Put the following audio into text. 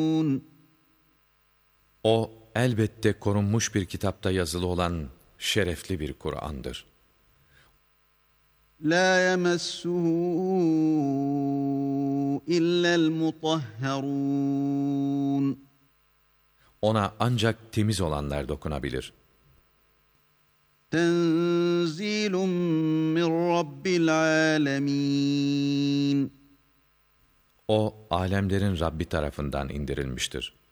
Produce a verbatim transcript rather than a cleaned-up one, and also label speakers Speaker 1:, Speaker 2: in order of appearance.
Speaker 1: O elbette korunmuş bir kitapta yazılı olan şerefli bir Kur'an'dır.
Speaker 2: La yemessuhu illa'l mutahharun.
Speaker 1: Ona ancak temiz olanlar dokunabilir.
Speaker 2: Tenzilun min Rabbil alemin.
Speaker 1: O alemlerin Rabbi tarafından indirilmiştir.